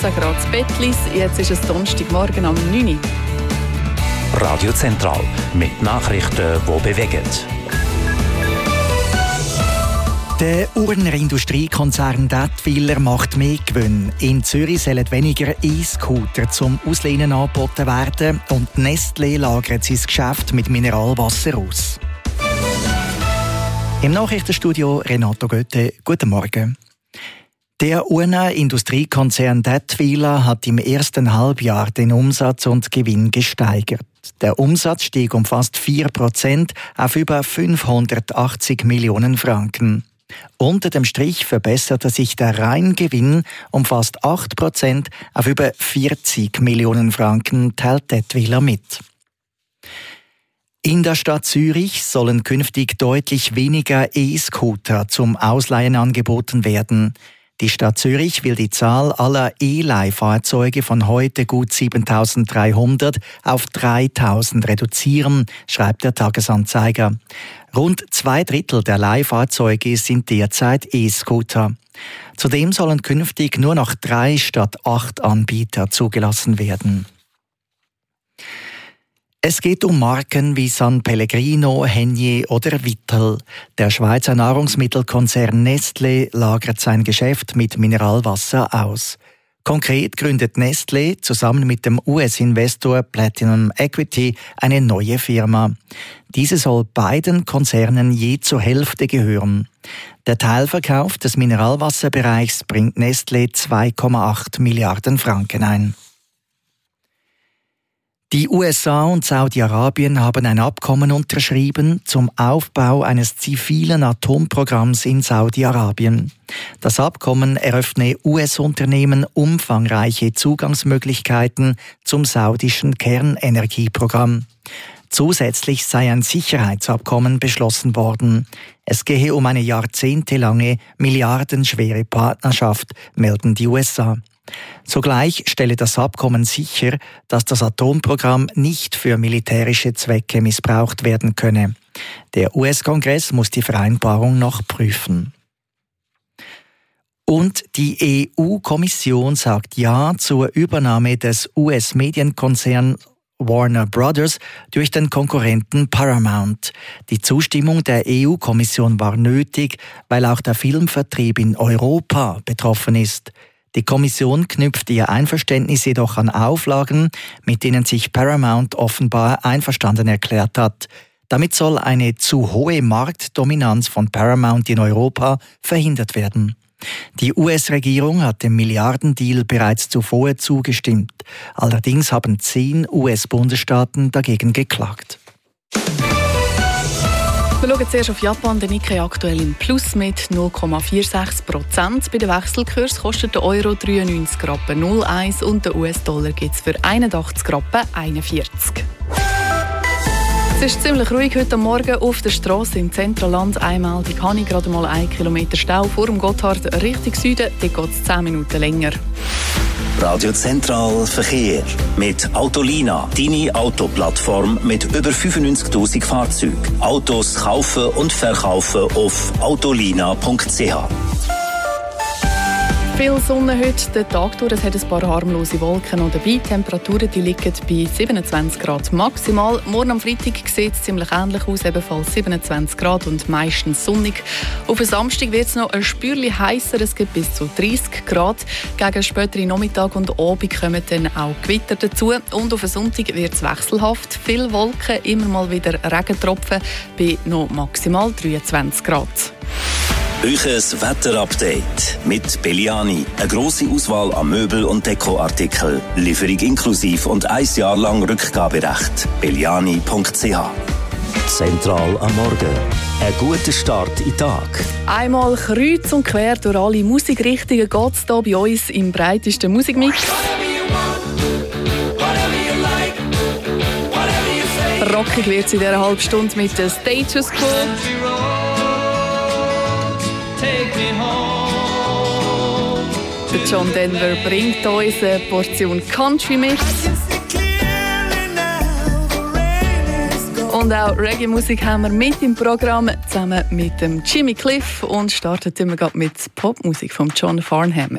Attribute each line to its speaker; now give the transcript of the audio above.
Speaker 1: 15 Grad Bettlis. Jetzt ist es Donnerstagmorgen am 9 Uhr.
Speaker 2: Radio Zentral mit Nachrichten, die bewegen.
Speaker 3: Der Urner Industriekonzern Dätwyler macht mehr Gewinn. In Zürich sollen weniger E-Scooter zum Auslehnen angeboten werden und Nestlé lagert sein Geschäft mit Mineralwasser aus. Im Nachrichtenstudio Renato Götte. Guten Morgen. Der Urner Industriekonzern Dätwyler hat im ersten Halbjahr den Umsatz und Gewinn gesteigert. Der Umsatz stieg um fast 4% auf über 580 Millionen Franken. Unter dem Strich verbesserte sich der Reingewinn um fast 8% auf über 40 Millionen Franken, teilt Dätwyler mit. In der Stadt Zürich sollen künftig deutlich weniger E-Scooter zum Ausleihen angeboten werden. Die Stadt Zürich will die Zahl aller E-Leihfahrzeuge von heute gut 7.300 auf 3.000 reduzieren, schreibt der Tagesanzeiger. Rund 2/3 der Leihfahrzeuge sind derzeit E-Scooter. Zudem sollen künftig nur noch 3 statt 8 Anbieter zugelassen werden. Es geht um Marken wie San Pellegrino, Henniez oder Vittel. Der Schweizer Nahrungsmittelkonzern Nestlé lagert sein Geschäft mit Mineralwasser aus. Konkret gründet Nestlé zusammen mit dem US-Investor Platinum Equity eine neue Firma. Diese soll beiden Konzernen je zur Hälfte gehören. Der Teilverkauf des Mineralwasserbereichs bringt Nestlé 2,8 Milliarden Franken ein. Die USA und Saudi-Arabien haben ein Abkommen unterschrieben zum Aufbau eines zivilen Atomprogramms in Saudi-Arabien. Das Abkommen eröffne US-Unternehmen umfangreiche Zugangsmöglichkeiten zum saudischen Kernenergieprogramm. Zusätzlich sei ein Sicherheitsabkommen beschlossen worden. Es gehe um eine jahrzehntelange, milliardenschwere Partnerschaft, melden die USA. Zugleich stelle das Abkommen sicher, dass das Atomprogramm nicht für militärische Zwecke missbraucht werden könne. Der US-Kongress muss die Vereinbarung noch prüfen. Und die EU-Kommission sagt Ja zur Übernahme des US-Medienkonzerns Warner Brothers durch den Konkurrenten Paramount. Die Zustimmung der EU-Kommission war nötig, weil auch der Filmvertrieb in Europa betroffen ist. Die Kommission knüpft ihr Einverständnis jedoch an Auflagen, mit denen sich Paramount offenbar einverstanden erklärt hat. Damit soll eine zu hohe Marktdominanz von Paramount in Europa verhindert werden. Die US-Regierung hat dem Milliardendeal bereits zuvor zugestimmt. Allerdings haben 10 US-Bundesstaaten dagegen geklagt.
Speaker 1: Wir schauen zuerst auf Japan. Der Nikkei aktuell im Plus mit 0,46%. Bei den Wechselkurs kostet der Euro 93 Rappen 0,1 und der US-Dollar gibt es für 81 Rappen 41. Es ist ziemlich ruhig heute Morgen auf der Straße im Zentralland. Einmal die Kani, gerade mal 1 Kilometer Stau vor dem Gotthard Richtung Süden. Dort geht es 10 Minuten länger.
Speaker 2: Radio Zentral Verkehr mit Autolina, deine Autoplattform mit über 95.000 Fahrzeugen. Autos kaufen und verkaufen auf autolina.ch.
Speaker 1: Viel Sonne heute den Tag durch. Es hat ein paar harmlose Wolken noch dabei. Die Temperaturen die liegen bei 27 Grad maximal. Morgen am Freitag sieht es ziemlich ähnlich aus, ebenfalls 27 Grad und meistens sonnig. Auf den Samstag wird es noch ein Spürchen heißer. Es gibt bis zu 30 Grad. Gegen späteren Nachmittag und Abend kommen dann auch Gewitter dazu. Und auf den Sonntag wird es wechselhaft. Viele Wolken, immer mal wieder Regentropfen bei noch maximal 23 Grad.
Speaker 2: Euches Wetterupdate mit Belliani. Eine grosse Auswahl an Möbel- und Dekoartikeln. Lieferung inklusiv und 1 Jahr lang Rückgaberecht. Belliani.ch. Zentral am Morgen. Ein guter Start in den Tag.
Speaker 1: Einmal kreuz und quer durch alle Musikrichtungen geht es hier bei uns im breitesten Musikmix. Rockig wird es in dieser halben Stunde mit der Status Quo. Der John Denver bringt uns eine Portion Country mit. Und auch Reggae-Musik haben wir mit im Programm, zusammen mit dem Jimmy Cliff. Und starten wir mit Popmusik von John Farnham.